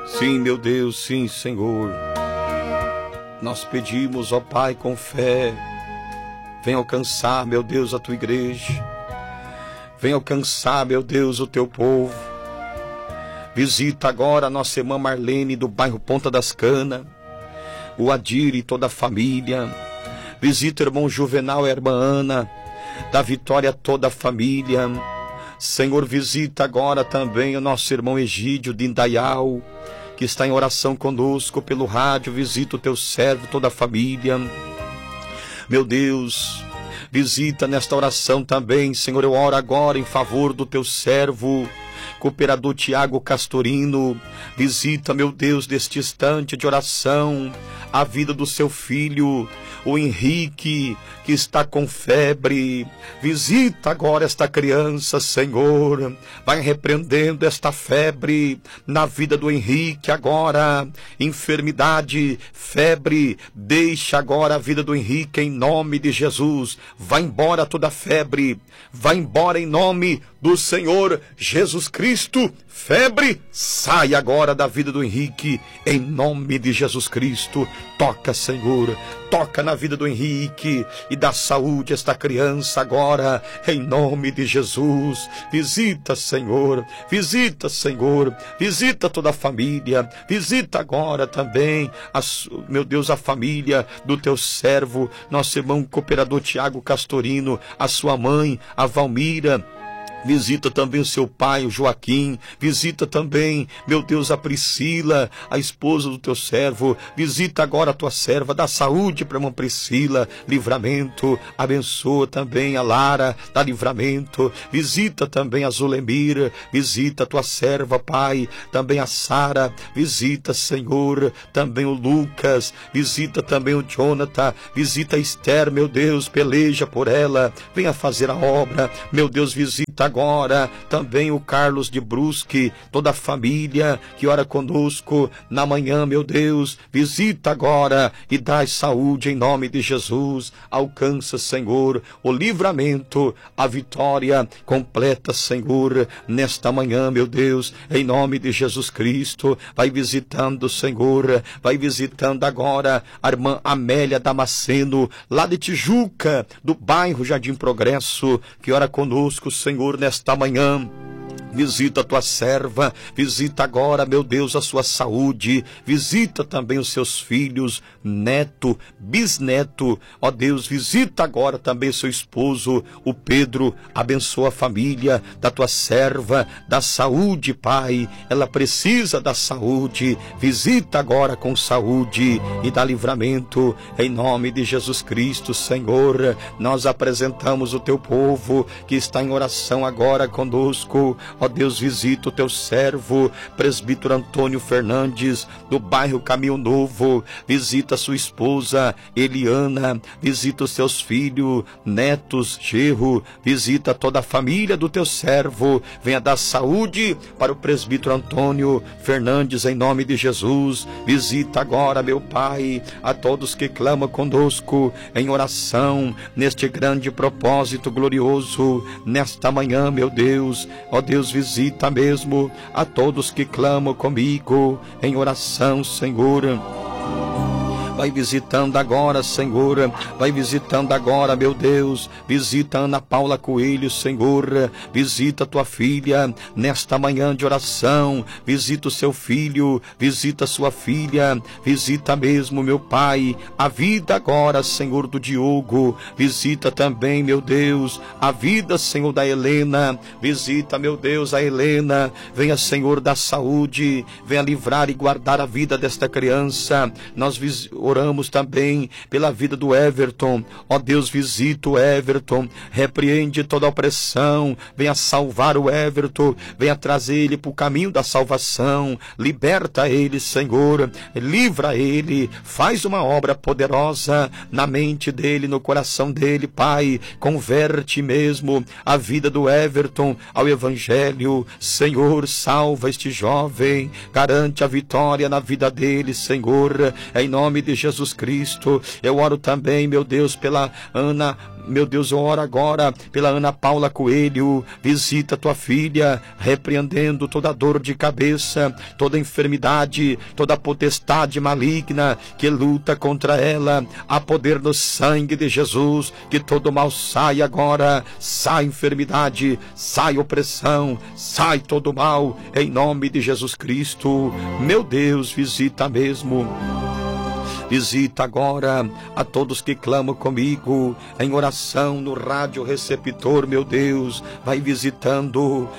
Sim, meu Deus, sim, Senhor. Nós pedimos, ó Pai, com fé, vem alcançar, meu Deus, a tua igreja. Vem alcançar, meu Deus, o teu povo. Visita agora a nossa irmã Marlene do bairro Ponta das Canas, o Adir e toda a família. Visita o irmão Juvenal e a irmã Ana, da Vitória toda a família. Senhor, visita agora também o nosso irmão Egídio de Indaial, que está em oração conosco pelo rádio. Visita o teu servo, toda a família. Meu Deus, visita nesta oração também, Senhor. Eu oro agora em favor do teu servo, cooperador Tiago Castorino. Visita, meu Deus, deste instante de oração, a vida do seu filho, o Henrique, que está com febre. Visita agora esta criança, Senhor. Vai repreendendo esta febre na vida do Henrique agora. Enfermidade, febre, deixa agora a vida do Henrique em nome de Jesus. Vai embora toda febre, vai embora em nome do Senhor Jesus Cristo. Febre, sai agora da vida do Henrique, em nome de Jesus Cristo. Toca, Senhor, toca na vida do Henrique e dá saúde a esta criança agora, em nome de Jesus. Visita, Senhor, visita, Senhor, visita toda a família. Visita agora também, meu Deus, a família do teu servo, nosso irmão cooperador Tiago Castorino, a sua mãe, a Valmira. Visita também o seu pai, o Joaquim. Visita também, meu Deus, a Priscila, a esposa do teu servo. Visita agora a tua serva, dá saúde para a irmã Priscila, livramento. Abençoa também a Lara, dá livramento. Visita também a Zulemira, visita a tua serva, Pai, também a Sara. Visita, Senhor, também o Lucas. Visita também o Jonathan. Visita a Esther, meu Deus, peleja por ela. Venha fazer a obra, meu Deus. Visita agora também o Carlos de Brusque, toda a família que ora conosco na manhã, meu Deus. Visita agora e dá saúde em nome de Jesus. Alcança, Senhor, o livramento, a vitória completa, Senhor, nesta manhã, meu Deus, em nome de Jesus Cristo. Vai visitando, Senhor, vai visitando agora a irmã Amélia Damasceno, lá de Tijuca, do bairro Jardim Progresso, que ora conosco, Senhor, nesta manhã. Visita a tua serva, visita agora, meu Deus, a sua saúde. Visita também os seus filhos, neto, bisneto. Ó Deus, visita agora também seu esposo, o Pedro. Abençoa a família da tua serva, da saúde, Pai. Ela precisa da saúde. Visita agora com saúde e dá livramento em nome de Jesus Cristo, Senhor. Nós apresentamos o teu povo que está em oração agora conosco. Ó Deus, visita o teu servo, presbítero Antônio Fernandes, do bairro Caminho Novo. Visita sua esposa, Eliana. Visita os seus filhos, netos, genro. Visita toda a família do teu servo. Venha dar saúde para o presbítero Antônio Fernandes, em nome de Jesus. Visita agora, meu Pai, a todos que clamam conosco em oração, neste grande propósito glorioso, nesta manhã, meu Deus. Ó Deus, visita mesmo a todos que clamam comigo em oração, Senhor. Vai visitando agora, Senhor. Vai visitando agora, meu Deus. Visita Ana Paula Coelho, Senhor. Visita tua filha nesta manhã de oração. Visita o seu filho. Visita sua filha. Visita mesmo, meu Pai, a vida agora, Senhor, do Diogo. Visita também, meu Deus, a vida, Senhor, da Helena. Visita, meu Deus, a Helena. Venha, Senhor, da saúde. Venha livrar e guardar a vida desta criança. Nós oramos também pela vida do Everton. Ó Deus, visita o Everton, repreende toda a opressão, venha salvar o Everton, venha trazer ele para o caminho da salvação, liberta ele, Senhor, livra ele, faz uma obra poderosa na mente dele, no coração dele, Pai. Converte mesmo a vida do Everton ao Evangelho, Senhor. Salva este jovem, garante a vitória na vida dele, Senhor, em nome de Jesus Cristo. Eu oro também, meu Deus, pela Ana. Meu Deus, eu oro agora pela Ana Paula Coelho. Visita tua filha, repreendendo toda dor de cabeça, toda enfermidade, toda potestade maligna que luta contra ela. Há poder no sangue de Jesus, que todo mal sai agora. Sai enfermidade, sai opressão, sai todo mal, em nome de Jesus Cristo. Meu Deus, visita mesmo. Visita agora a todos que clamam comigo em oração no rádio receptor, meu Deus. Vai visitando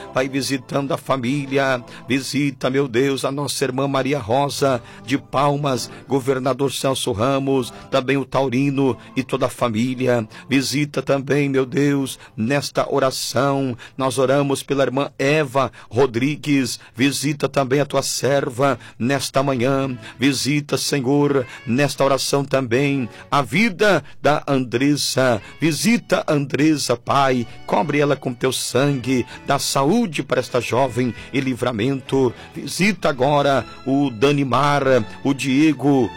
a família. Visita, meu Deus, a nossa irmã Maria Rosa de Palmas, governador Celso Ramos, também o Taurino e toda a família. Visita também, meu Deus, nesta oração. Nós oramos pela irmã Eva Rodrigues. Visita também a tua serva nesta manhã. Visita, Senhor, nesta oração também a vida da Andressa. Visita a Andressa, Pai, cobre ela com teu sangue, dá saúde para esta jovem e livramento. Visita agora o Danimar, o Diego,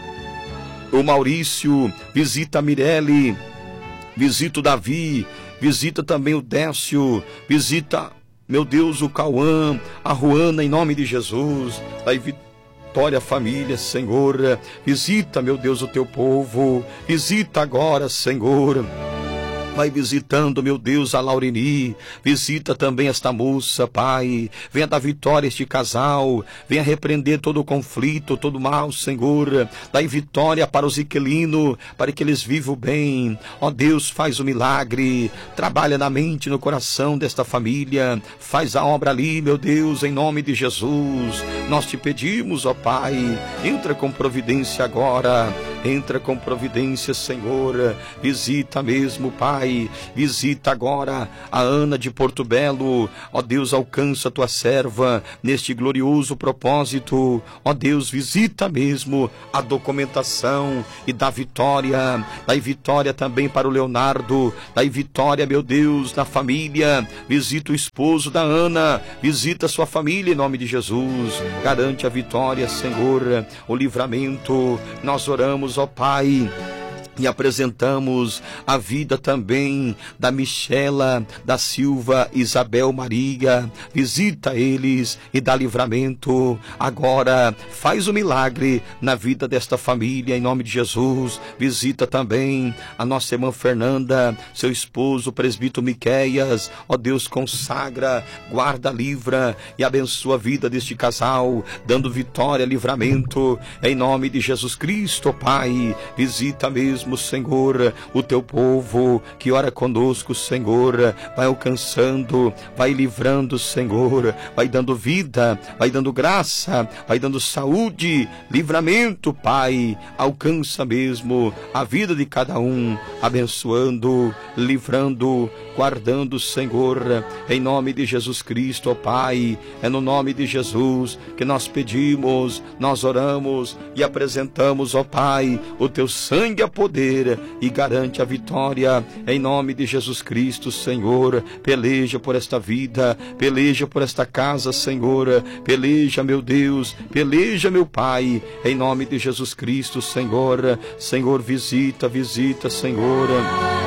o Maurício, visita a Mirelle, visita o Davi, visita também o Décio, visita, meu Deus, o Cauã, a Ruana, em nome de Jesus. Daí vitória, família, Senhor. Visita, meu Deus, o teu povo. Visita agora, Senhor. Vai visitando, meu Deus, a Laurini. Visita também esta moça, Pai. Venha dar vitória a este casal. Venha repreender todo o conflito, todo o mal, Senhor. Dai vitória para os inquilinos, para que eles vivam bem. Ó Deus, faz o milagre. Trabalha na mente e no coração desta família. Faz a obra ali, meu Deus, em nome de Jesus. Nós te pedimos, ó Pai. Entra com providência agora. Entra com providência, Senhor. Visita mesmo, Pai. Visita agora a Ana de Porto Belo. Ó Deus, alcança a tua serva neste glorioso propósito. Ó Deus, visita mesmo a documentação e dá vitória. Dai vitória também para o Leonardo. Dai vitória, meu Deus, na família. Visita o esposo da Ana. Visita a sua família em nome de Jesus. Garante a vitória, Senhor, o livramento. Nós oramos, ó Pai, e apresentamos a vida também da Michela, da Silva, Isabel Maria. Visita eles e dá livramento. Agora faz o milagre na vida desta família em nome de Jesus. Visita também a nossa irmã Fernanda, seu esposo, o presbítero Miqueias. Ó Deus, consagra, guarda, livra e abençoa a vida deste casal, dando vitória, livramento em nome de Jesus Cristo, Pai. Visita mesmo, Senhor, o teu povo que ora conosco, Senhor. Vai alcançando, vai livrando, Senhor. Vai dando vida, vai dando graça, vai dando saúde, livramento, Pai. Alcança mesmo a vida de cada um, abençoando, livrando, guardando, Senhor, em nome de Jesus Cristo, ó Pai. É no nome de Jesus que nós pedimos, nós oramos e apresentamos, ó Pai, o teu sangue a poder e garante a vitória em nome de Jesus Cristo, Senhor. Peleja por esta vida, peleja por esta casa, Senhor. Peleja, meu Deus, peleja, meu Pai, em nome de Jesus Cristo, Senhor. Senhor, visita, Senhor.